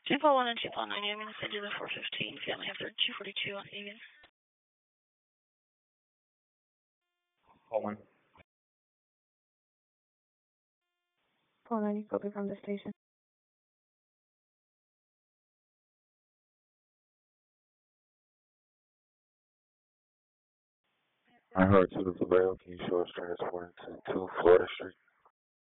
241 and 249, I'm going to send you the 415 family after 242 on Egan. Hold on. 490, copy from the station. I heard to the Vallejo. Can you show us transporting to 2 Florida Street?